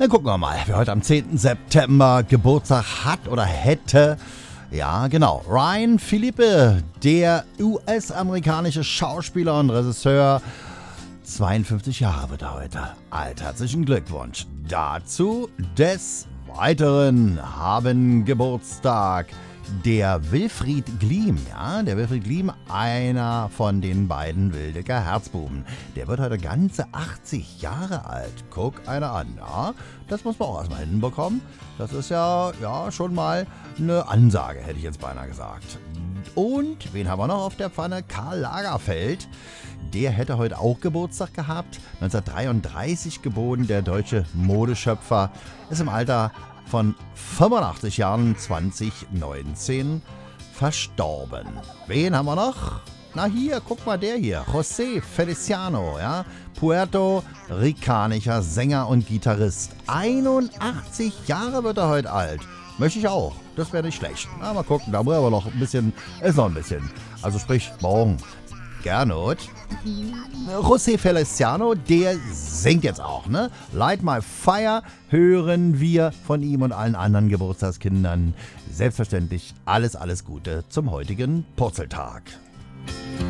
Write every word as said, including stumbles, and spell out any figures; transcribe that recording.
Dann gucken wir mal, wer heute am zehnten September Geburtstag hat oder hätte. Ja, genau. Ryan Phillippe, der U S-amerikanische Schauspieler und Regisseur. zweiundfünfzig Jahre wird er heute alt. Herzlichen Glückwunsch dazu. Des Weiteren haben Geburtstag der Wilfried Gliem, ja, der Wilfried Gliem, einer von den beiden Wildecker Herzbuben. Der wird heute ganze achtzig Jahre alt. Guck einer an, ja, das muss man auch erstmal hinbekommen. Das ist ja, ja schon mal eine Ansage, hätte ich jetzt beinahe gesagt. Und wen haben wir noch auf der Pfanne? Karl Lagerfeld. Der hätte heute auch Geburtstag gehabt. neunzehnhundertdreiunddreißig geboren, der deutsche Modeschöpfer. Ist im Alter von fünfundachtzig Jahren zwanzig neunzehn verstorben. Wen haben wir noch? Na hier, guck mal, der hier. José Feliciano, ja. Puerto-ricanischer Sänger und Gitarrist. einundachtzig Jahre wird er heute alt. Möchte ich auch. Das wäre nicht schlecht. Na, mal gucken, da muss aber noch ein bisschen, ist noch ein bisschen. Also sprich, morgen. Gernot. José Feliciano, der singt jetzt auch, ne? Light My Fire hören wir von ihm und allen anderen Geburtstagskindern. Selbstverständlich alles, alles Gute zum heutigen Purzeltag.